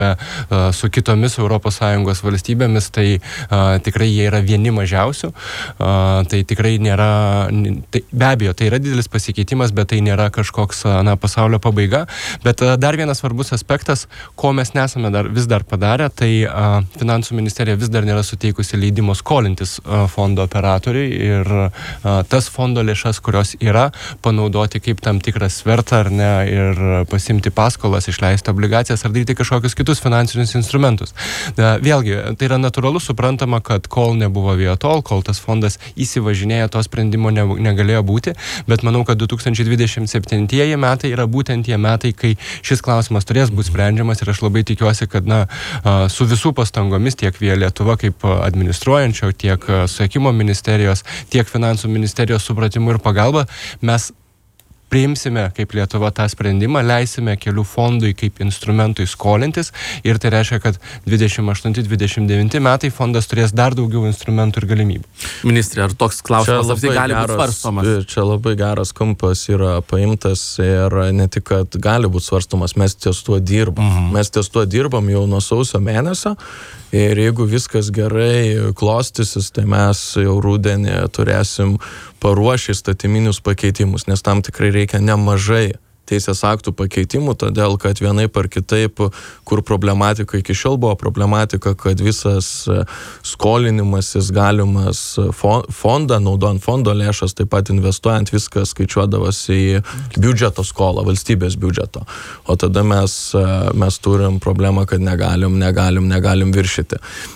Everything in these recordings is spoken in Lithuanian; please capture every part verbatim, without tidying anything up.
su kitomis Europos Sąjungos valstybėmis, tai uh, tikrai jie yra vieni mažiausių. Uh, tai tikrai nėra, tai, be abejo, tai yra didelis pasikeitimas, bet tai nėra kažkoks na, pasaulio pabaiga. Bet uh, dar vienas svarbus aspektas, ko mes nesame dar, vis dar padarę, tai uh, Finansų ministerija vis dar nėra suteikusi leidimo skolintis uh, fondo operatoriui ir uh, tas fondo lėšas, kurios yra, panaudoti kaip tam tikrą svertą ar ne ir pasimti paskolas, išleisti obligacijas ar daryti kažkokius kitus finansinius instrumentus. Uh, vėlgi, tai yra natūralu, suprantama, kad kol nebuvo vietol, kol tas fondas įsivažinėja, to sprendimo ne, negalėjo būti, bet manau, kad du tūkstančiai dvidešimt septintieji metai yra būtent tie metai, kai šis klausimas turės būti sprendžiamas ir aš labai tikiuosi, kad na, su visų pastangomis tiek Via Lietuva kaip administruojančio, tiek Susisiekimo ministerijos, tiek Finansų ministerijos supratimu ir pagalba mes priimsime kaip Lietuva tą sprendimą, leisime kelių fondui kaip instrumentui skolintis ir tai reiškia, kad dvidešimt aštunti dvidešimt devinti metai fondas turės dar daugiau instrumentų ir galimybių. Ministrė, ar toks klausimas apsiai gali būti svarstomas? Čia labai geras kampas yra paimtas ir ne tik, kad gali būti svarstomas, mes ties tuo dirbam. Mhm. Mes ties tuo dirbam jau nuo sausio mėnesio ir jeigu viskas gerai klostysis, tai mes jau rudenį turėsim paruošę įstatyminius pakeitimus, nes tam tikrai reikia nemažai teisės aktų pakeitimų, todėl kad vienaip ar kitaip, kur problematika iki šiol buvo problematika, kad visas skolinimasis galimas fondą, naudojant fondo lėšas, taip pat investuojant, viskas skaičiuodavosi į biudžeto skolą, valstybės biudžeto. O tada mes, mes turim problemą, kad negalim, negalim, negalim viršyti.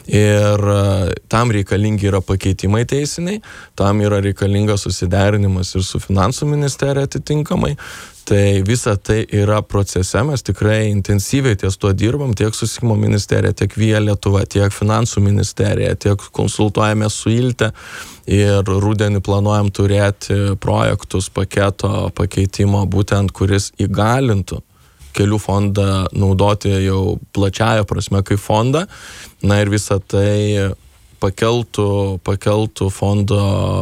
Ir tam reikalingi yra pakeitimai teisiniai, tam yra reikalingas susiderinimas ir su Finansų ministerija atitinkamai. Tai visa tai yra procese, mes tikrai intensyviai ties tuo dirbam, tiek Susisiekimo ministerija, tiek Via Lietuva, tiek Finansų ministerija, tiek konsultuojame su Ilte ir rudenį planuojam turėti projektus paketo pakeitimo, būtent kuris įgalintų kelių fondą naudoti jau plačiaja prasme kaip fondą. Na ir visa tai pakeltų, pakeltų fondo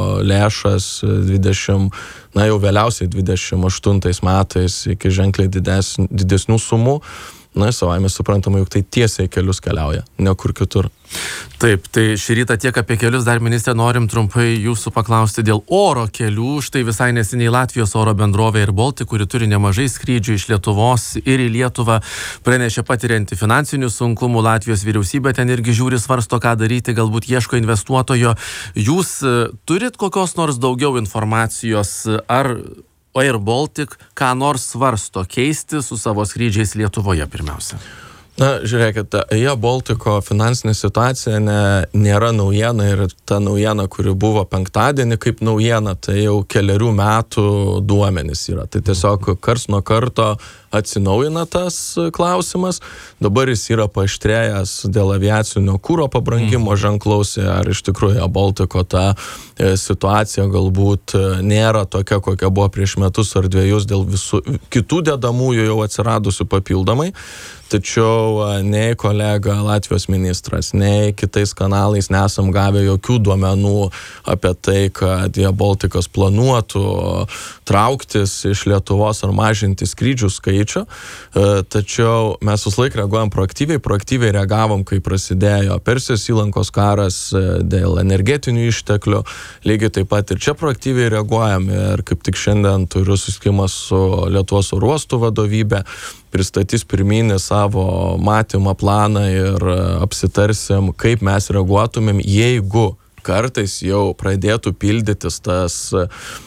lėšas dvidešimt, na jau vėliausiai dvidešimt aštuntais metais iki ženkliai didesnių, didesnių sumų. Na, savai mes suprantame, jog tai tiesiai kelius keliauja, ne kur kitur. Taip, tai šį rytą tiek apie kelius. Dar, ministrė, norim trumpai jūsų paklausti dėl oro kelių. Štai visai neseniai Latvijos oro bendrovė Air Baltic, kuri turi nemažai skrydžių iš Lietuvos ir į Lietuvą, pranešė patirianti finansinių sunkumų. Latvijos vyriausybė ten irgi žiūri, svarsto, ką daryti, galbūt ieško investuotojo. Jūs turit kokios nors daugiau informacijos, ar Air Baltic ką nors svarsto keisti su savo skrydžiais Lietuvoje pirmiausia? Na, žiūrėkite, Air Baltico finansinė situacija ne, nėra naujiena ir ta naujiena, kuri buvo penktadienį kaip naujiena, tai jau keliarių metų duomenys yra. Tai tiesiog kars nuo karto atsinaujina tas klausimas. Dabar jis yra paaštrėjęs dėl aviacinio kuro pabrangimo ženklaus, ar iš tikrųjų Air Baltico ta situacija galbūt nėra tokia, kokia buvo prieš metus ar dviejus dėl visų kitų dedamųjų jau atsiradusių papildomai. Tačiau nei kolega Latvijos ministras, nei kitais kanalais nesam gavę jokių duomenų apie tai, kad Air Balticas planuotų trauktis iš Lietuvos ar mažinti skrydžių skaičių. Tačiau mes vis laik reaguojam proaktyviai, proaktyviai reagavom, kai prasidėjo Persijos įlankos karas dėl energetinių išteklių. Lygiai taip pat ir čia proaktyviai reaguojam ir kaip tik šiandien turiu susitikimą su Lietuvos oro uostų vadovybė, pristatys pirminį savo matymą planą ir apsitarsim, kaip mes reaguotumėm, jeigu kartais jau pradėtų pildytis tas e,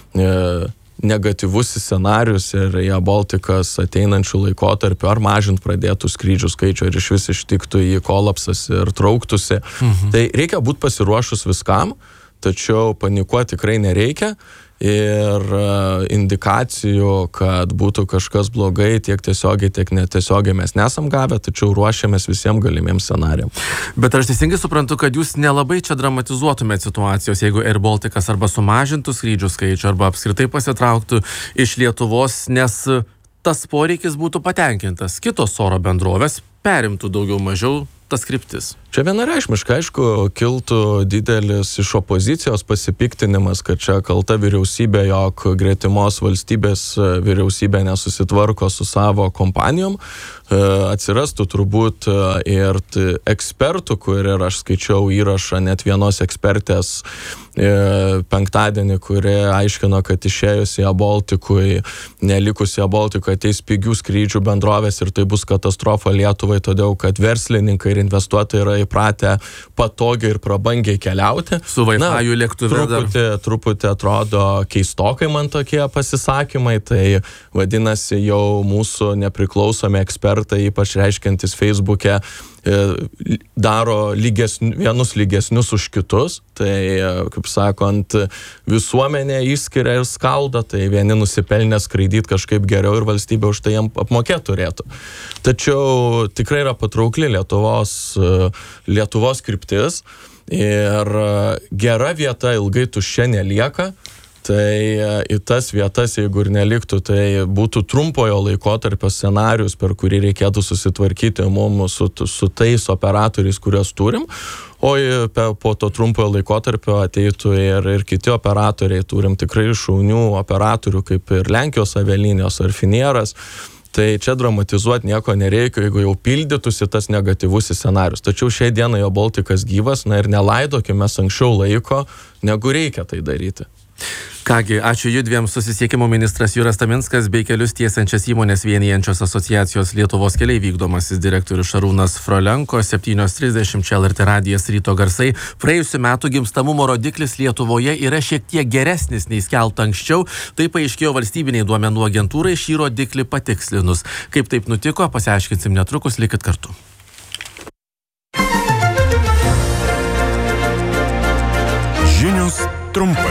negatyvus scenarius ir Air Balticas ateinančių laikotarpių ar mažint pradėtų skrydžių skaičių ir iš vis ištiktų į kolapsas ir trauktųsi. Mhm. Tai reikia būti pasiruošus viskam, tačiau panikuoti tikrai nereikia. Ir indikacijų, kad būtų kažkas blogai, tiek tiesiogiai, tiek netiesiogiai mes nesam gavę, tačiau ruošiamės visiems galimiems scenarijams. Bet aš teisingai suprantu, kad jūs nelabai čia dramatizuotumėte situacijos, jeigu Air Balticas arba sumažintų skrydžių skaičių, arba apskritai pasitrauktų iš Lietuvos, nes tas poreikis būtų patenkintas. Kitos oro bendrovės perimtų daugiau mažiau tas kryptis. Čia vienareikšmiškai, aišku, kiltų didelis iš opozicijos pasipiktinimas, kad čia kalta vyriausybė, jog gretimos valstybės vyriausybė nesusitvarko su savo kompanijom. Atsirastų turbūt ir ekspertų, kur ir aš skaičiau įrašą net vienos ekspertės penktadienį, kuri aiškino, kad išėjus į Baltikui, nelikus į Baltikui, ateis pigių skrydžių bendrovės ir tai bus katastrofa Lietuvai, todėl kad verslininkai ir investuotojai yra įpratę patogiai ir prabangiai keliauti. Su Wi-Fi lėktuve truputį, truputį atrodo keistokai man tokie pasisakymai, tai vadinasi jau mūsų nepriklausomi ekspertai, ypač reiškiantis Facebook'e, daro lygesn, vienus lygesnius už kitus, tai, kaip sakant, visuomenė išskiria ir skaldo, tai vieni nusipelnė skraidyti kažkaip geriau ir valstybė už tai jam apmokėti turėtų. Tačiau tikrai yra patraukli Lietuvos, Lietuvos kryptis ir gera vieta ilgai tuščia nelieka. Tai į tas vietas, jeigu ir neliktų, tai būtų trumpojo laikotarpio scenarius, per kurį reikėtų susitvarkyti mums su, su tais operatoriais, kuriuos turim, o po to trumpojo laikotarpio ateitų ir, ir kiti operatoriai. Turim tikrai šaunių operatorių, kaip ir Lenkijos avialinijos ar Finieras. Tai čia dramatizuoti nieko nereikia, jeigu jau pildytųsi tas negatyvusis scenarius. Tačiau šiai dienai jo Baltikas gyvas, na ir nelaidokime anksčiau laiko, negu reikia tai daryti. Kągi, ačiū judviem, susisiekimo ministras Juras Taminskas bei kelius tiesiančias įmonės vienijančios asociacijos Lietuvos keliai vykdomasis direktorius Šarūnas Frolenko, septynios trisdešimt čia L R T radijas Ryto garsai. Praėjusiu metu gimstamumo rodiklis Lietuvoje yra šiek tiek geresnis nei skelbta anksčiau, tai paaiškėjo valstybiniai duomenų agentūrai šį rodiklį patikslinus. Kaip taip nutiko, pasiaiškinsim netrukus, likit kartu. Žinios trumpai.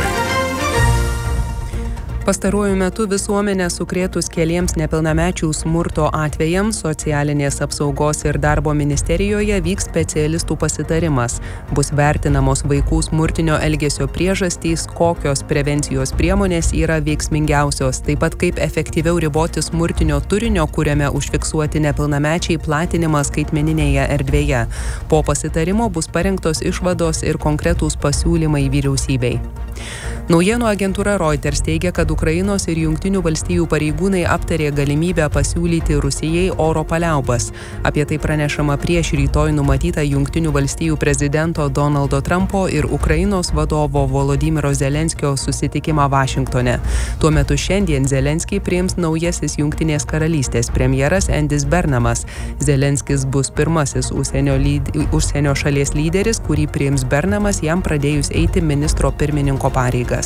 Pastaruoju metu visuomenę sukrėtus keliems nepilnamečių smurto atvejams socialinės apsaugos ir darbo ministerijoje vyks specialistų pasitarimas. Bus vertinamos vaikų smurtinio elgesio priežastys, kokios prevencijos priemonės yra veiksmingiausios, taip pat kaip efektyviau riboti smurtinio turinio, kuriame užfiksuoti nepilnamečiai platinimą skaitmeninėje erdvėje. Po pasitarimo bus parengtos išvados ir konkretūs pasiūlymai vyriausybei. Naujienų agentūra Reuters teigia, kad Ukrainos ir Jungtinių valstijų pareigūnai aptarė galimybę pasiūlyti Rusijai oro paliaubas. Apie tai pranešama prieš rytoj numatytą Jungtinių valstijų prezidento Donaldo Trumpo ir Ukrainos vadovo Volodymyro Zelenskio susitikimą Vašingtone. Tuo metu šiandien Zelenskį priims naujasis Jungtinės karalystės premjeras Endis Bernamas. Zelenskis bus pirmasis užsienio, lyd... užsienio šalies lyderis, kurį priims Bernamas jam pradėjus eiti ministro pirmininko pareigas.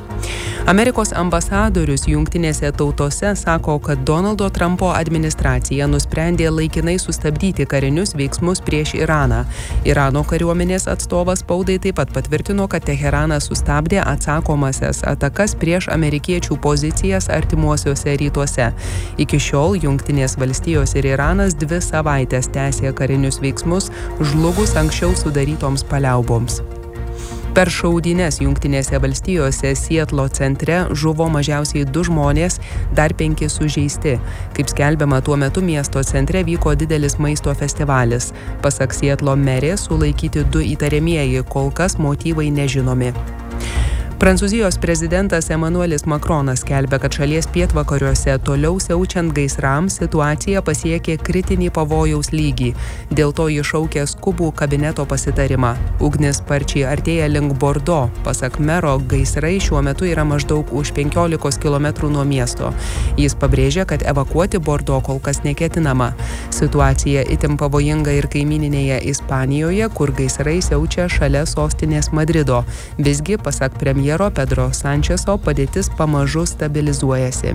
Amerikos ambasadorius Jungtinėse tautose sako, kad Donaldo Trumpo administracija nusprendė laikinai sustabdyti karinius veiksmus prieš Iraną. Irano kariuomenės atstovas spaudai taip pat patvirtino, kad Teheranas sustabdė atsakomasias atakas prieš amerikiečių pozicijas artimuosiuose rytuose. Iki šiol Jungtinės valstijos ir Iranas dvi savaitės tęsė karinius veiksmus, žlugus anksčiau sudarytoms paliauboms. Per šaudynes Jungtinėse valstijose Sietlo centre žuvo mažiausiai du žmonės, dar penki sužeisti. Kaip skelbiama, tuo metu miesto centre vyko didelis maisto festivalis. Pasak Sietlo merės, sulaikyti du įtariamieji, kol kas motyvai nežinomi. Prancūzijos prezidentas Emmanuelis Macronas skelbia, kad šalies pietvakariuose toliau siaučiant gaisrams situacija pasiekė kritinį pavojaus lygį. Dėl to jis šaukė skubų kabineto pasitarimą. Ugnis sparčiai artėja link Bordo. Pasak mero, gaisrai šiuo metu yra maždaug už penkiolikos kilometrų nuo miesto. Jis pabrėžia, kad evakuoti Bordo kol kas neketinama. Situacija itin pavojinga ir kaimyninėje Ispanijoje, kur gaisrai siaučia šalia sostinės Madrido. Visgi, pasak premjero Pedro Sančeso, padėtis pamažu stabilizuojasi.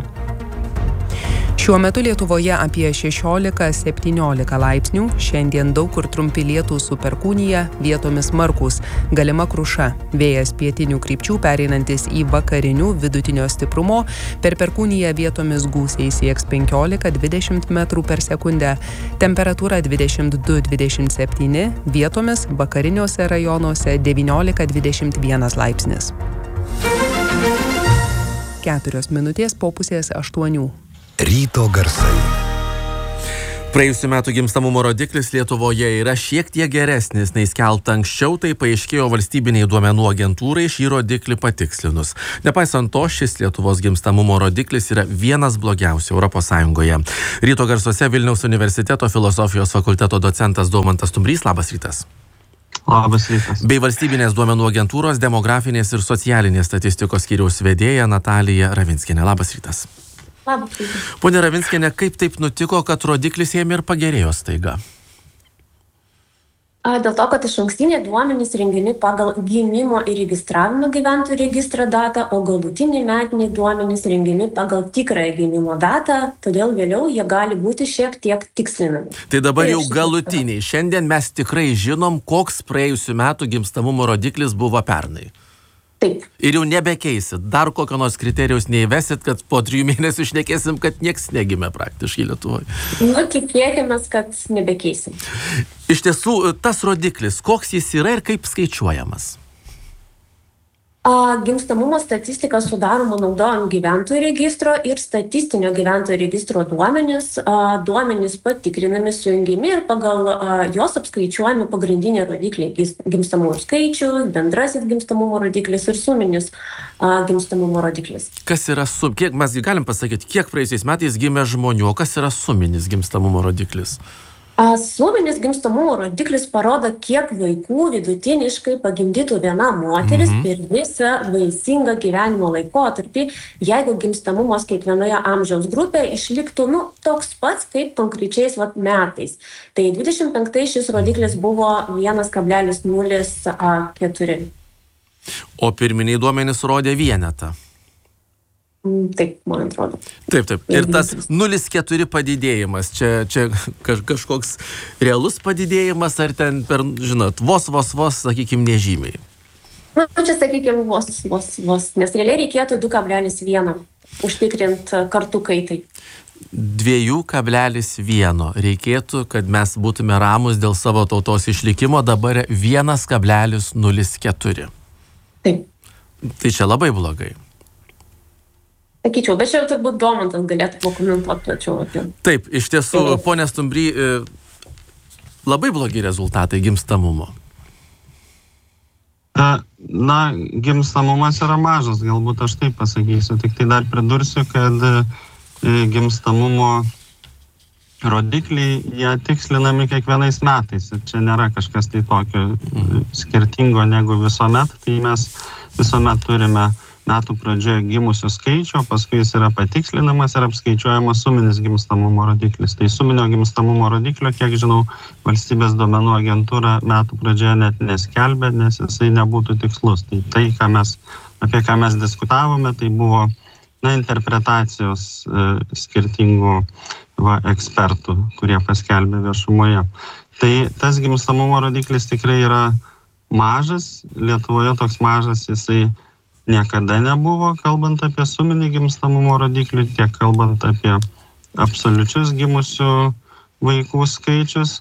Šiuo metu Lietuvoje apie šešiolika septyniolika laipsnių, šiandien daug kur trumpi lietūs su perkūnija, vietomis smarkūs, galima kruša, vėjas pietinių krypčių pereinantis į vakarinių vidutinio stiprumo, per perkūniją vietomis gūsiai sieks penkiolika dvidešimt metrų per sekundę, temperatūra dvidešimt du dvidešimt septyni, vietomis vakariniuose rajonuose devyniolika dvidešimt vienas laipsnis. Keturios minutės po pusės aštuonių. Ryto garsai. Praėjusiu metu gimstamumo rodiklis Lietuvoje yra šiek tiek geresnis nei skelbta anksčiau, tai paaiškėjo valstybiniai duomenų agentūrai šį rodiklį patikslinus. Nepaisant to, šis Lietuvos gimstamumo rodiklis yra vienas blogiausių Europos Sąjungoje. Ryto garsuose Vilniaus universiteto filosofijos fakulteto docentas Daumantas Stumbrys. Labas rytas. Labas rytas. Bei valstybinės duomenų agentūros demografinės ir socialinės statistikos skyriaus vedėja Natalija Ravinskienė. Labas rytas. Labas rytas. Pone Ravinskienė, kaip taip nutiko, kad rodiklis ėmė ir pagerėjo staiga? Dėl to, kad išankstiniai duomenys rengiami pagal gimimo ir registravimo gyventojų registrą datą, o galutiniai metiniai duomenys rengiami pagal tikrąją gimimo datą, todėl vėliau jie gali būti šiek tiek tikslinami. Tai dabar jau galutiniai. Šiandien mes tikrai žinom, koks praėjusių metų gimstamumo rodiklis buvo pernai. Taip. Ir jau nebekeisit. Dar kokio nors kriterijaus neįvesit, kad po trijų mėnesių šnekėsim, kad nieks negimė praktiškai Lietuvoje. Nu, tikėkime, kad nebekeisim. Iš tiesų, tas rodiklis, koks jis yra ir kaip skaičiuojamas? A, gimstamumo statistika sudaroma naudojant gyventojų registro ir statistinio gyventojų registro duomenis. A, duomenys patikrinami, sujungiami ir pagal a, jos apskaičiuojami pagrindiniai rodikliai. Gimstamumo skaičius, bendrasis gimstamumo rodiklis ir suminis a, gimstamumo rodiklis. Kas yra sum? Kiek mes galim pasakyti, kiek praėjusiais metais gimė žmonių, o kas yra suminis gimstamumo rodiklis? A, suminis gimstamumo rodiklis parodo, kiek vaikų vidutiniškai pagimdytų viena moteris mm-hmm. per visą vaisingą gyvenimo laikotarpį, jeigu gimstamumas kiekvienoje amžiaus grupėje išliktų nu, toks pats kaip konkrečiais vat, metais. Tai dvidešimt penktais šis rodiklis buvo vienas kablelis nulis keturi. O pirminiai duomenys rodė vienetą. Taip, man atrodo. Taip, taip. Ir tas nulis keturi padidėjimas, čia, čia kaž, kažkoks realus padidėjimas, ar ten per, žinot, vos, vos, vos, sakykime, nežymiai? Na, čia, sakykime, vos, vos, vos, nes realiai reikėtų du kablelis vienas užtikrinti kartų kaitai. du kablelis vienas reikėtų, kad mes būtume ramus dėl savo tautos išlikimo, dabar vienas kablelis nulis keturi. Taip. Tai čia labai blogai. Sakyčiau, bet čia turbūt Daumantas galėtų pakomentuoti plačiau apie. Taip, iš tiesų, ponė Stumbry, labai blogi rezultatai gimstamumo. Na, gimstamumas yra mažas, galbūt aš taip pasakysiu. Tik tai dar pridursiu, kad gimstamumo rodikliai, jie tikslinami kiekvienais metais. Ir čia nėra kažkas tai tokio skirtingo negu visuomet. Tai mes visuomet turime metų pradžioje gimusių skaičių, paskui jis yra patikslinamas ir apskaičiuojamas suminis gimstamumo rodiklis. Tai suminio gimstamumo rodiklio, kiek žinau, valstybės duomenų agentūra metų pradžioje net neskelbė, nes jisai nebūtų tikslus. Tai tai, ką mes, apie ką mes diskutavome, tai buvo na, interpretacijos e, skirtingų va, ekspertų, kurie paskelbė viešumoje. Tai tas gimstamumo rodiklis tikrai yra mažas, Lietuvoje toks mažas, jisai niekada nebuvo, kalbant apie suminį gimstamumo rodiklį, tiek kalbant apie absoliučius gimusių vaikų skaičius.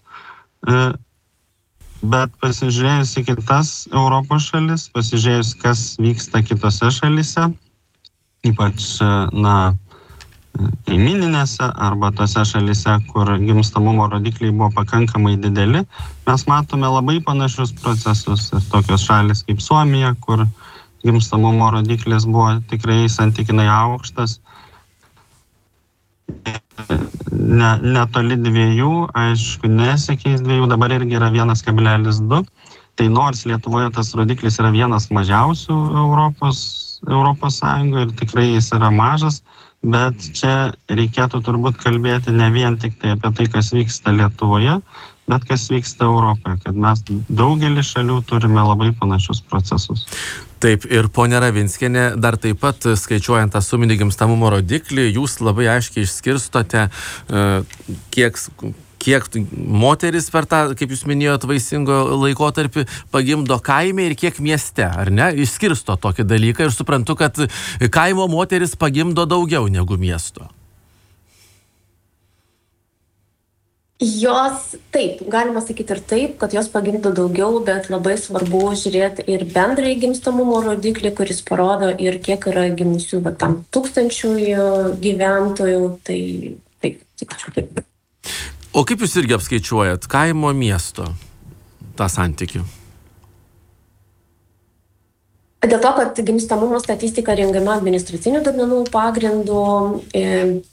Bet pasižiūrėjus į kitas Europos šalis, pasižiūrėjus, kas vyksta kitose šalise, ypač na, kaimininėse arba tose šalise, kur gimstamumo rodikliai buvo pakankamai dideli, mes matome labai panašius procesus. Ir tokios šalis kaip Suomija, kur gimstamumo rodiklis buvo tikrai santykinai aukštas, ne, netoli dviejų, aišku, nesikeis dviejų, dabar irgi yra vienas kablelis du. Tai nors Lietuvoje tas rodiklis yra vienas mažiausių Europos, Europos Sąjungoje ir tikrai jis yra mažas, bet čia reikėtų turbūt kalbėti ne vien tik tai apie tai, kas vyksta Lietuvoje, bet kas vyksta Europoje, kad mes daugelį šalių turime labai panašius procesus. Taip, ir ponia Ravinskienė, dar taip pat skaičiuojant tą suminį gimstamumo rodiklį, jūs labai aiškiai išskirstote, kiek, kiek moteris per tą, kaip jūs minėjot, vaisingo laikotarpį pagimdo kaime ir kiek mieste, ar ne? Išskirsto tokį dalyką ir suprantu, kad kaimo moteris pagimdo daugiau negu miesto. Jos, taip, galima sakyti ir taip, kad jos pagimdo daugiau, bet labai svarbu žiūrėti ir bendrai gimstamumo rodiklį, kuris parodo ir kiek yra gimusių va, tam tūkstančių gyventojų, tai taip, sakyčiau taip. O kaip jūs irgi apskaičiuojat kaimo miesto tą santykį? Dėl to, kad gimstamumo statistika rengiama administracinių duomenų pagrindu, e,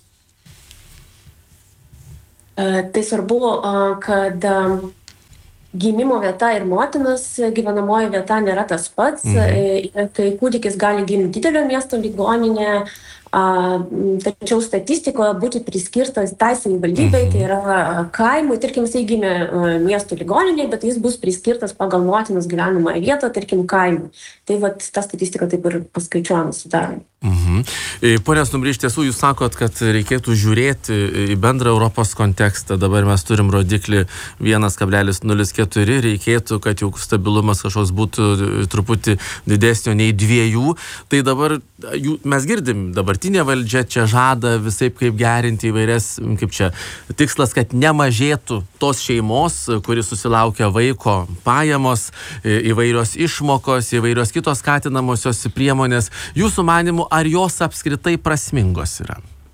e, tai svarbu, kad gimimo vieta ir motinos gyvenamoji vieta nėra tas pats. Mhm. E, kai kūdikis gali gimti didelio miesto ligoninėje, A, tačiau statistikoje būti priskirtas tai savivaldybei, tai yra kaimui, tarkim, jisai gimė miesto ligoninėje, bet jis bus priskirtas pagal motinos gyvenamą vietą, tarkim, kaimui. Tai vat, ta statistika taip ir paskaičiuojama sudaroma. Mhm. Pone Stumbry, iš tiesų jūs sakot, kad reikėtų žiūrėti į bendrą Europos kontekstą. Dabar mes turim rodiklį vienas kablelis nulis keturi, reikėtų, kad jau stabilumas kažkoks būtų truputį didesnio nei dviejų. Tai dabar jų, mes girdim, dabartinė valdžia čia žada visaip kaip gerinti įvairias, kaip čia, tikslas, kad nemažėtų tos šeimos, kuri susilaukia vaiko pajamos, įvairios išmokos, įvairios kitos skatinamosios priemonės. Jūsų manimu, ar jos apskritai prasmingos yra?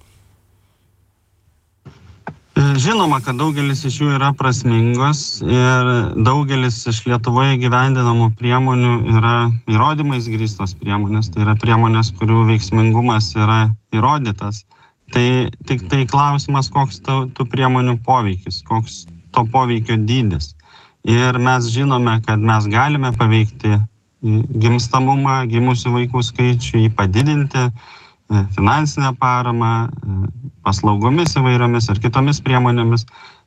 Žinoma, kad daugelis iš jų yra prasmingos ir daugelis iš Lietuvoje gyvendinamų priemonių yra įrodymais grįstos priemonės. Tai yra priemonės, kurių veiksmingumas yra įrodytas. Tai tik tai klausimas, koks tų, tų priemonių poveikis, koks to poveikio dydis. Ir mes žinome, kad mes galime paveikti gimstamumą, gimusių vaikų skaičių, jį padidinti, finansinę paramą, paslaugomis įvairiomis ir kitomis priemonėmis.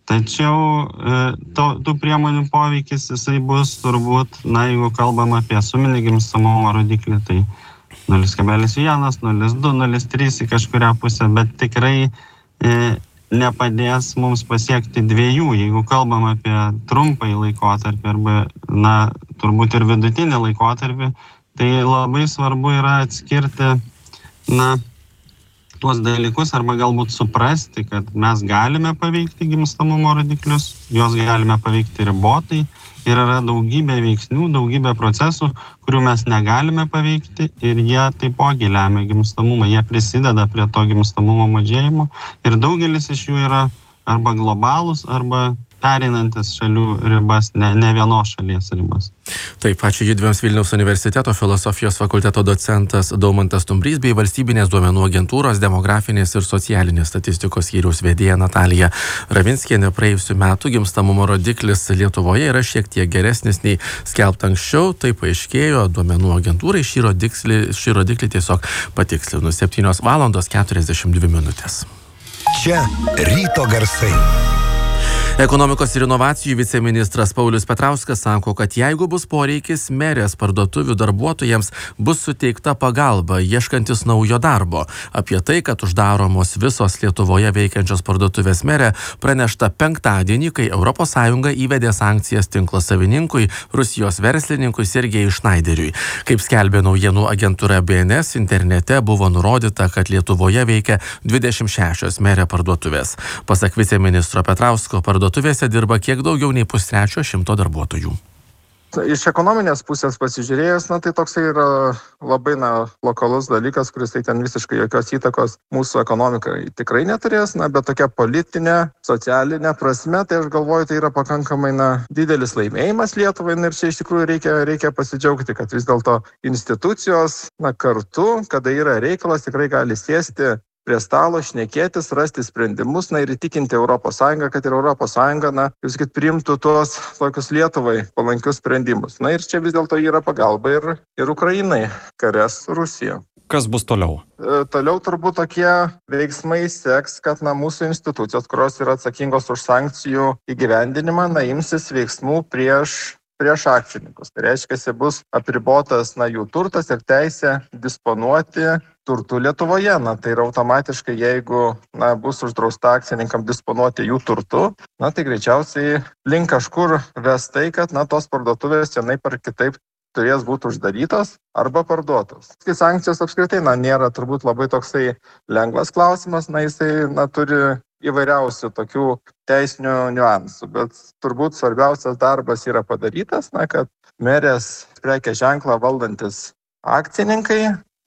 Tačiau to, tų priemonių poveikis jisai bus turbūt, na, jeigu kalbam apie suminį gimstamumo rodiklį, tai nulis kablelis vienas, nulis du, nulis trys į kažkurią pusę, bet tikrai e, nepadės mums pasiekti dviejų. Jeigu kalbam apie trumpąjį laikotarpį arba, na, turbūt ir vidutinį laikotarpį, tai labai svarbu yra atskirti, na, tuos dalykus arba galbūt suprasti, kad mes galime paveikti gimstamumo rodiklius, juos galime paveikti ribotai ir yra daugybė veiksnių, daugybė procesų, kurių mes negalime paveikti ir jie taipogi lemia gimstamumą, jie prisideda prie to gimstamumo mažėjimo ir daugelis iš jų yra arba globalūs, arba pereinantis šalių ribas, ne, ne vienos šalies ribas. Taip, ačiū judviems Vilniaus universiteto filosofijos fakulteto docentas Daumantas Stumbrys bei valstybinės duomenų agentūros demografinės ir socialinės statistikos skyriaus vedėja Natalija Ravinskienė. Praėjusių metų gimstamumo rodiklis Lietuvoje yra šiek tiek geresnis nei skelbta anksčiau. Tai paaiškėjo duomenų agentūrai šį rodiklį, šį rodiklį tiesiog patikslinus. septynios valandos keturiasdešimt dvi minutės. Čia ryto garsai. Ekonomikos ir inovacijų viceministras Paulius Petrauskas sako, kad jeigu bus poreikis, merės parduotuvių darbuotojams bus suteikta pagalba, ieškantis naujo darbo. Apie tai, kad uždaromos visos Lietuvoje veikiančios parduotuvės merė, pranešta penktadienį, kai Europos Sąjunga įvedė sankcijas tinklo savininkui, Rusijos verslininkui Sergejui Šnaideriui. Kaip skelbė naujienų agentūra B N S, internete buvo nurodyta, kad Lietuvoje veikia dvidešimt šešios merė parduotuvės. Pasak viceministro Petrausko, parduotuvės Parduotuvėse dirba kiek daugiau nei pustrečio šimto darbuotojų. Iš ekonominės pusės pasižiūrėjus, na, tai toksai yra labai na, lokalus dalykas, kuris tai ten visiškai jokios įtakos mūsų ekonomikai tikrai neturės, na, bet tokia politinė, socialinė prasme, tai aš galvoju, tai yra pakankamai na, didelis laimėjimas Lietuvai ir čia iš tikrųjų reikia, reikia pasidžiaugti, kad vis dėlto institucijos na, kartu, kada yra reikalas, tikrai gali sėsti prie stalo, šnekėtis, rasti sprendimus, na ir įtikinti Europos Sąjungą, kad ir Europos Sąjunga, na, jūs kad priimtų tuos tokius Lietuvai palankius sprendimus. Na ir čia vis dėlto yra pagalba ir, ir Ukrainai, karias Rusija. Kas bus toliau? E, toliau turbūt tokie veiksmai seks, kad na, mūsų institucijos, kurios yra atsakingos už sankcijų įgyvendinimą, na, imsis veiksmų prieš prieš akcininkus. Tai reiškia, bus apribotas na, jų turtas ir teisė disponuoti turtų Lietuvoje. Na, tai yra automatiškai, jeigu na, bus uždrausta akcininkam disponuoti jų turtu, na, tai greičiausiai link kažkur ves tai, kad na, tos parduotuvės vienaip ar kitaip turės būti uždarytos arba parduotos. Tai sankcijos apskritai na, nėra turbūt labai toksai lengvas klausimas, na, jisai na, turi įvairiausių tokių teisinių niuansų, bet turbūt svarbiausias darbas yra padarytas, na, kad merės prekės ženklą valdantis akcininkai,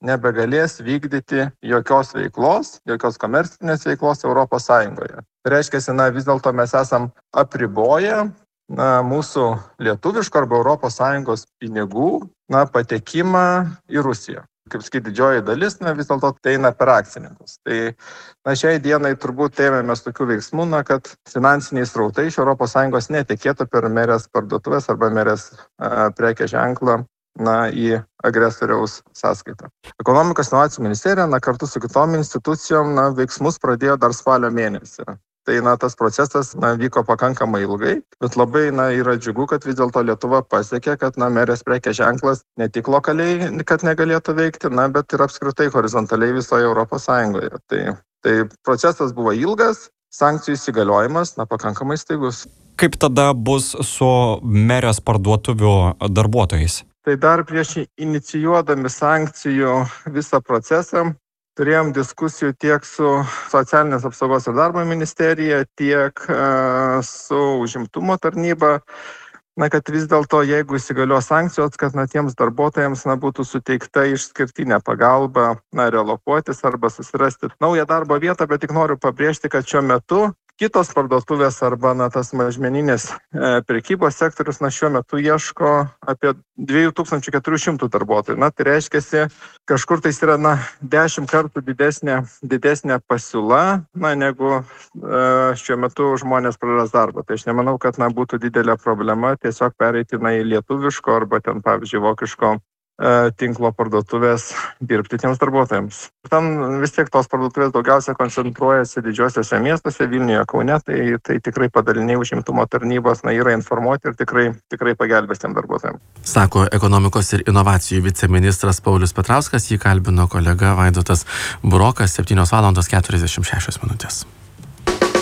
nebegalės vykdyti jokios veiklos, jokios komercinės veiklos Europos Sąjungoje. Tai reiškia, na, vis dėlto mes esam apriboję na, mūsų lietuviško arba Europos Sąjungos pinigų na, patekimą į Rusiją. Kaip sakyti, didžioji dalis, na, vis dėlto tai eina per akcininkus. Tai na, šiai dienai turbūt ėmėmės tokių veiksmų, na, kad finansiniai srautai iš Europos Sąjungos netekėtų per merės parduotuvės arba merės a, prekės ženklą na, į agresoriaus sąskaitą. Ekonomikos inovacijų ministerija na, kartu su kitom institucijom na, veiksmus pradėjo dar spalio mėnesį. Tai na, tas procesas na, vyko pakankamai ilgai, bet labai na, yra džiugu, kad vis dėlto Lietuva pasiekė, kad na, merės prekės ženklas ne tik lokaliai, kad negalėtų veikti, na, bet ir apskritai horizontaliai visoje Europos Sąjungoje. Tai, tai procesas buvo ilgas, sankcijų įsigaliojimas na, pakankamai staigus. Kaip tada bus su merės parduotuvių darbuotojais? Tai dar prieš inicijuodami sankcijų visą procesą, turėjom diskusijų tiek su Socialinės apsaugos ir darbo ministerija, tiek uh, su užimtumo tarnyba, na, kad vis dėlto, jeigu įsigalios sankcijos, kad na, tiems darbuotojams na, būtų suteikta išskirtinė pagalba na, relokuotis arba susirasti naują darbo vietą, bet tik noriu pabrėžti, kad šiuo metu kitos parduotuvės arba na, tas mažmeninės e, prekybos sektorius na, šiuo metu ieško apie dvi tūkstančiai keturi šimtai darbuotojų. Na, tai reiškia, kažkur tai yra na, dešimt kartų didesnė, didesnė pasiūla, na, negu e, šiuo metu žmonės praras darbą. Tai aš nemanau, kad na, būtų didelė problema tiesiog pereiti na, į lietuviško arba ten, pavyzdžiui, vokiško tinklo parduotuvės dirbti tiems darbuotojams. Ten vis tiek tos parduotuvės daugiausia koncentruojasi didžiuosiuose miestuose, Vilniuje, Kaune, tai, tai tikrai padaliniai užimtumo tarnybos na, yra informuoti ir tikrai, tikrai pagelbės tiem darbuotojams. Sako ekonomikos ir inovacijų viceministras Paulius Petrauskas, jį kalbino kolega Vaidotas Burokas, septynios valandos keturiasdešimt šešios minutės.